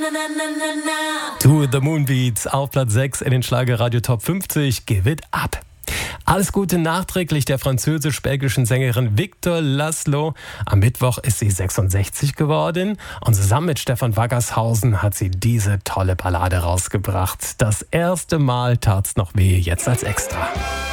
To the Moonbeats auf Platz 6 in den Schlagerradio Top 50. Give it up. Alles Gute nachträglich der französisch-belgischen Sängerin Victor Laszlo. Am Mittwoch ist sie 66 geworden und zusammen mit Stefan Waggershausen hat sie diese tolle Ballade rausgebracht. Das erste Mal tat's noch weh, jetzt als Extra.